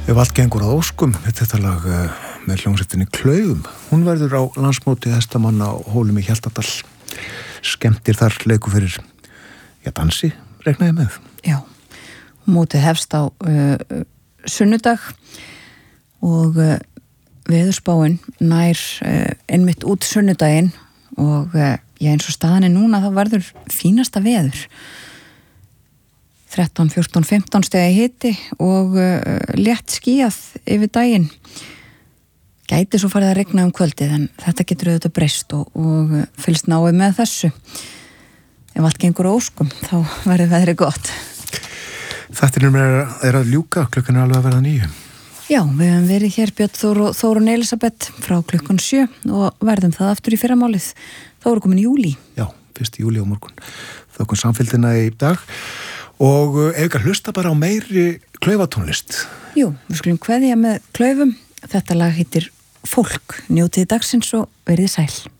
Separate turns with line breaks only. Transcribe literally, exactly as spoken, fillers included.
Ef allt gengur að óskum, þetta lag með hljómsveitinni Klaufum. Hún verður á landsmóti hestamanna á Hólum í Hjaltadal. Skemmtir þar leiku fyrir, já, dansi, reiknaði með.
Já, mótið hefst á uh, sunnudag og uh, veðurspáin nær uh, einmitt út sunnudaginn og uh, já, eins og staðan er núna þá verður fínasta veður. þrettán, fjórtán, fimmtán stegi hiti og uh, létt skýjað yfir daginn. Gæti svo farið að regna um kvöldið en þetta getur auðvitað breyst og, og fylgst náið með þessu. Ef allt gengur á óskum þá verður veðrið gott.
Þættinum er, er að ljúka, klukkan er alveg að verða níu.
Já, við höfum verið hér Björn Þór og Þórunn Elísabet frá klukkan sjö og verðum það aftur í fyrramálið. Þá er komin júlí.
Já, fyrsta júlí á morgun. Þökkum samfylgdina í dag. Og ef ekki að hlusta bara á meiri klaufatónlist.
Jú, við skulum kveðja með Klaufum. Þetta lag heitir Fólk. Njótið dagsins og verið sæl.